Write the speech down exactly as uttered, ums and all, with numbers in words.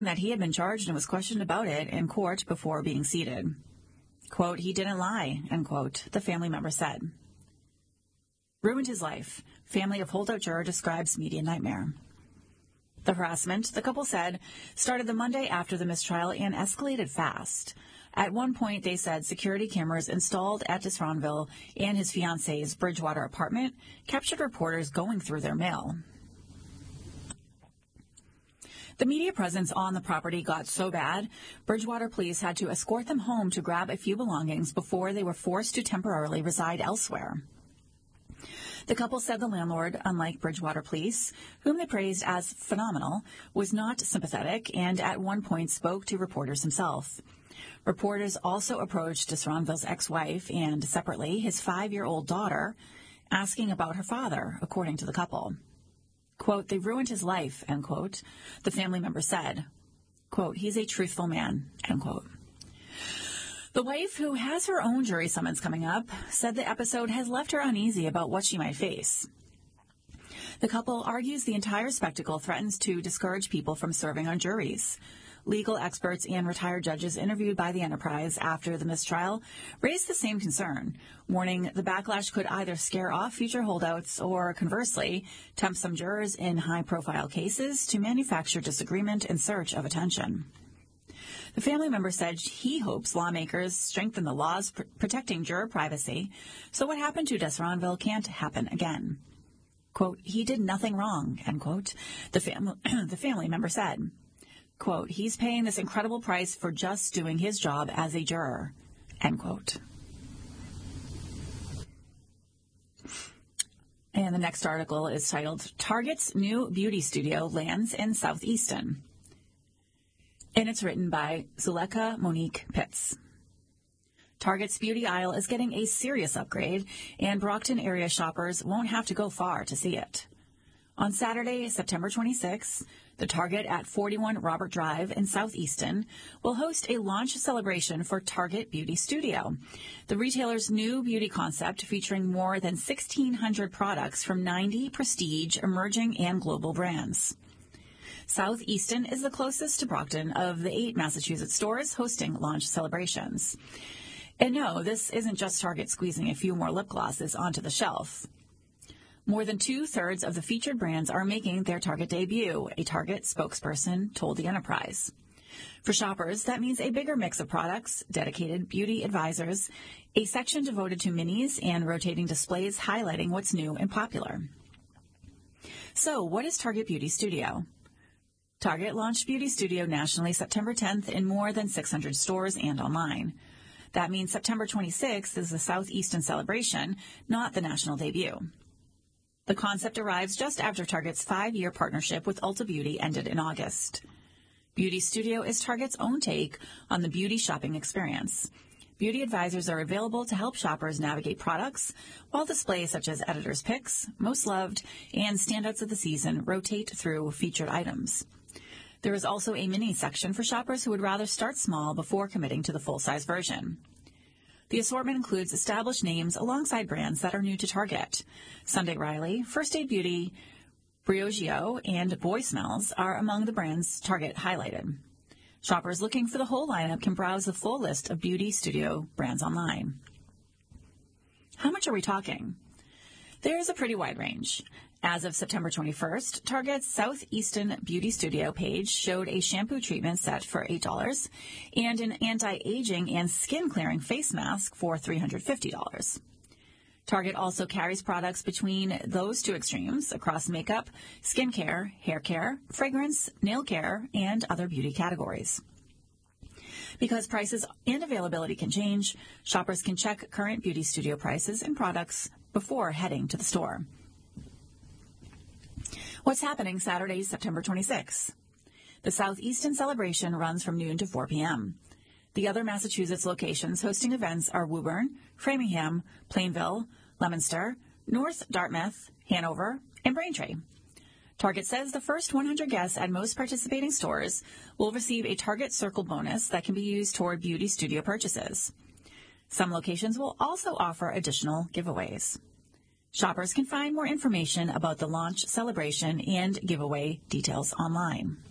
that he had been charged and was questioned about it in court before being seated. Quote, he didn't lie, end quote, the family member said. Ruined his life. Family of holdout juror describes media nightmare. The harassment, the couple said, started the Monday after the mistrial and escalated fast. At one point, they said security cameras installed at Disronville and his fiancee's Bridgewater apartment captured reporters going through their mail. The media presence on the property got so bad, Bridgewater police had to escort them home to grab a few belongings before they were forced to temporarily reside elsewhere. The couple said the landlord, unlike Bridgewater police, whom they praised as phenomenal, was not sympathetic and at one point spoke to reporters himself. Reporters also approached Disronville's ex-wife and, separately, his five-year-old daughter, asking about her father, according to the couple. Quote, they ruined his life, end quote, the family member said. Quote, he's a truthful man, end quote. The wife, who has her own jury summons coming up, said the episode has left her uneasy about what she might face. The couple argues the entire spectacle threatens to discourage people from serving on juries. Legal experts and retired judges interviewed by the Enterprise after the mistrial raised the same concern, warning the backlash could either scare off future holdouts or, conversely, tempt some jurors in high-profile cases to manufacture disagreement in search of attention. The family member said he hopes lawmakers strengthen the laws pr- protecting juror privacy so what happened to Disronville can't happen again. Quote, he did nothing wrong, end quote, the, fam- the family member said. Quote, he's paying this incredible price for just doing his job as a juror, end quote. And the next article is titled, Target's New Beauty Studio Lands in Southeaston. And it's written by Zuleka Monique Pitts. Target's beauty aisle is getting a serious upgrade, and Brockton area shoppers won't have to go far to see it. On Saturday, September twenty-sixth, the Target at forty-one Robert Drive in Southeaston will host a launch celebration for Target Beauty Studio, the retailer's new beauty concept featuring more than sixteen hundred products from ninety prestige, emerging, and global brands. Southeaston is the closest to Brockton of the eight Massachusetts stores hosting launch celebrations. And no, this isn't just Target squeezing a few more lip glosses onto the shelf. More than two-thirds of the featured brands are making their Target debut, a Target spokesperson told the Enterprise. For shoppers, that means a bigger mix of products, dedicated beauty advisors, a section devoted to minis, and rotating displays highlighting what's new and popular. So, what is Target Beauty Studio? Target launched Beauty Studio nationally September tenth in more than six hundred stores and online. That means September twenty-sixth is the Southeastern celebration, not the national debut. The concept arrives just after Target's five-year partnership with Ulta Beauty ended in August. Beauty Studio is Target's own take on the beauty shopping experience. Beauty advisors are available to help shoppers navigate products, while displays such as Editor's Picks, Most Loved, and Standouts of the Season rotate through featured items. There is also a mini section for shoppers who would rather start small before committing to the full-size version. The assortment includes established names alongside brands that are new to Target. Sunday Riley, First Aid Beauty, Briogeo, and Boy Smells are among the brands Target highlighted. Shoppers looking for the whole lineup can browse the full list of Beauty Studio brands online. How much are we talking? There's a pretty wide range. As of September twenty-first, Target's Southeastern Beauty Studio page showed a shampoo treatment set for eight dollars and an anti-aging and skin-clearing face mask for three hundred fifty dollars. Target also carries products between those two extremes across makeup, skincare, hair care, fragrance, nail care, and other beauty categories. Because prices and availability can change, shoppers can check current Beauty Studio prices and products before heading to the store. What's happening Saturday, September twenty-sixth? The Southeastern celebration runs from noon to four p.m. The other Massachusetts locations hosting events are Woburn, Framingham, Plainville, Leominster, North Dartmouth, Hanover, and Braintree. Target says the first one hundred guests at most participating stores will receive a Target Circle bonus that can be used toward Beauty Studio purchases. Some locations will also offer additional giveaways. Shoppers can find more information about the launch celebration and giveaway details online.